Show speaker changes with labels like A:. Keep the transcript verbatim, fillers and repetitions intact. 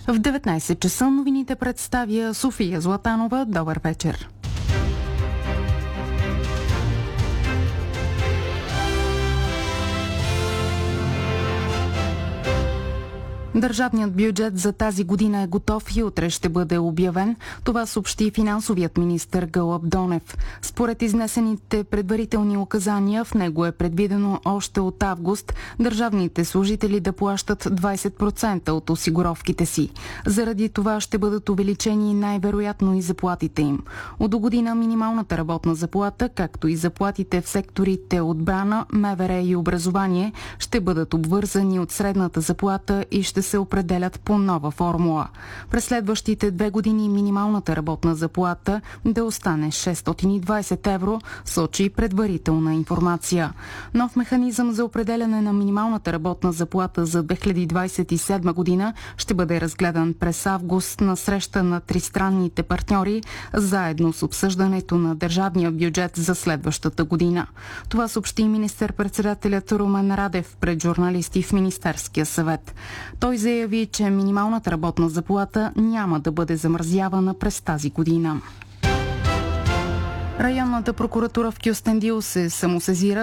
A: В деветнайсет часа новините представя София Златанова. Добър вечер. Държавният бюджет за тази година е готов и утре ще бъде обявен. Това съобщи финансовият министър Гълъб Донев. Според изнесените предварителни указания в него е предвидено още от август държавните служители да плащат двайсет процента от осигуровките си. Заради това ще бъдат увеличени най-вероятно и заплатите им. От до година минималната работна заплата, както и заплатите в секторите отбрана, МВР и образование ще бъдат обвързани от средната заплата и ще се определят по нова формула. През следващите две години минималната работна заплата да остане шестстотин и двайсет евро, сочи предварителна информация. Нов механизъм за определяне на минималната работна заплата за две хиляди двайсет и седма година ще бъде разгледан през август на среща на тристранните партньори, заедно с обсъждането на държавния бюджет за следващата година. Това съобщи министър-председателят Румен Радев пред журналисти в Министерския съвет. Той заяви, че минималната работна заплата няма да бъде замразявана през тази година. Районната прокуратура в Кюстендил се самосезира